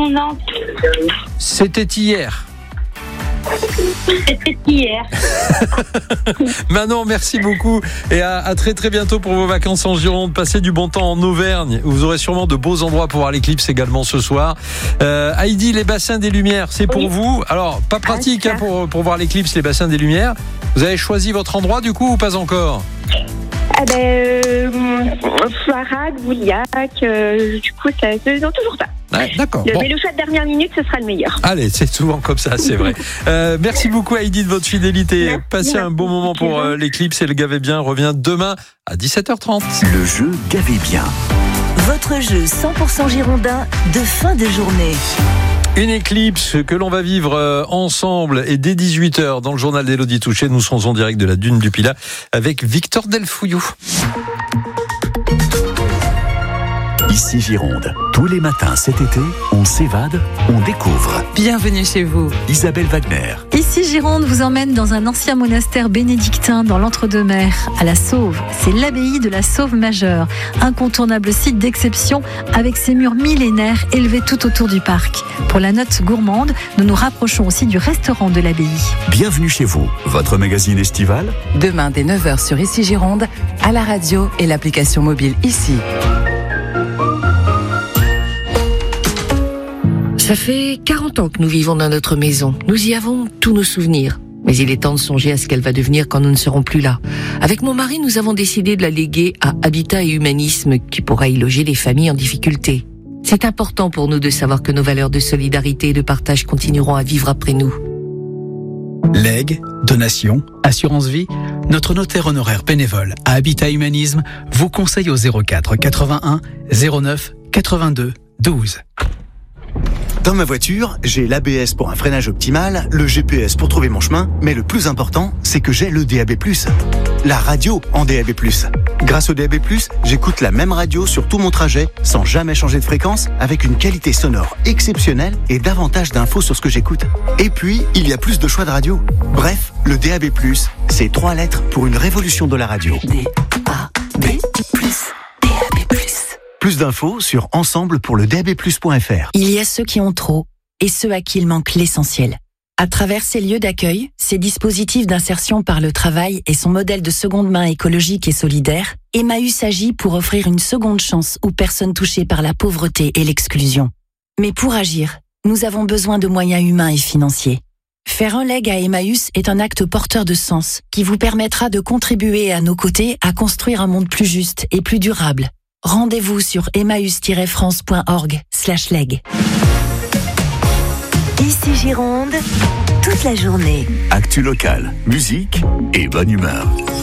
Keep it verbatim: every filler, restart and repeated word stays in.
Non, non. C'était hier. C'était hier. Manon, merci beaucoup et à, à très très bientôt pour vos vacances en Gironde. Passez du bon temps en Auvergne. Vous aurez sûrement de beaux endroits pour voir l'éclipse également ce soir. Euh, Heidi, les bassins des Lumières, c'est pour oui. vous. Alors, pas pratique ah, hein, pour, pour voir l'éclipse, les bassins des Lumières. Vous avez choisi votre endroit du coup ou pas encore? Ah ben, euh, Farag, Bouliac, euh, du coup, ça, c'est toujours ça. Ouais, d'accord. Le, bon. Mais le choix de dernière minute, ce sera le meilleur. Allez, c'est souvent comme ça, c'est vrai. Euh, merci beaucoup Heidi de votre fidélité. Merci, Passez merci. un bon moment pour euh, l'éclipse et le Gavez Bien revient demain à dix-sept heures trente. Le jeu Gavez Bien. Votre jeu cent pour cent girondin de fin de journée. Une éclipse que l'on va vivre ensemble et dès dix-huit heures dans le journal d'Élodie Touché. Nous serons en direct de la Dune du Pilat avec Victor Delfouillou. Ici Gironde. Tous les matins cet été, on s'évade, on découvre. Bienvenue chez vous. Isabelle Wagner. Ici Gironde vous emmène dans un ancien monastère bénédictin dans l'Entre-deux-Mers, à la Sauve. C'est l'abbaye de la Sauve Majeure, incontournable site d'exception avec ses murs millénaires élevés tout autour du parc. Pour la note gourmande, nous nous rapprochons aussi du restaurant de l'abbaye. Bienvenue chez vous, votre magazine estival. Demain dès neuf heures sur Ici Gironde, à la radio et l'application mobile Ici. Ça fait quarante ans que nous vivons dans notre maison. Nous y avons tous nos souvenirs. Mais il est temps de songer à ce qu'elle va devenir quand nous ne serons plus là. Avec mon mari, nous avons décidé de la léguer à Habitat et Humanisme, qui pourra y loger les familles en difficulté. C'est important pour nous de savoir que nos valeurs de solidarité et de partage continueront à vivre après nous. Legs, donations, assurance vie, notre notaire honoraire bénévole à Habitat Humanisme vous conseille au zéro quatre quatre-vingt-un zéro neuf quatre-vingt-deux douze. Dans ma voiture, j'ai l'A B S pour un freinage optimal, le G P S pour trouver mon chemin, mais le plus important, c'est que j'ai le D A B plus. La radio en D A B plus. Grâce au D A B plus, j'écoute la même radio sur tout mon trajet, sans jamais changer de fréquence, avec une qualité sonore exceptionnelle et davantage d'infos sur ce que j'écoute. Et puis, il y a plus de choix de radio. Bref, le D A B plus, c'est trois lettres pour une révolution de la radio. D A B plus. D A B plus. Plus d'infos sur ensemble pour le D A B plus point F R. Il y a ceux qui ont trop et ceux à qui il manque l'essentiel. À travers ces lieux d'accueil, ces dispositifs d'insertion par le travail et son modèle de seconde main écologique et solidaire, Emmaüs agit pour offrir une seconde chance aux personnes touchées par la pauvreté et l'exclusion. Mais pour agir, nous avons besoin de moyens humains et financiers. Faire un leg à Emmaüs est un acte porteur de sens qui vous permettra de contribuer à nos côtés à construire un monde plus juste et plus durable. Rendez-vous sur emmaüs tiret france point org slash leg. Ici Gironde, toute la journée. Actu locale, musique et bonne humeur.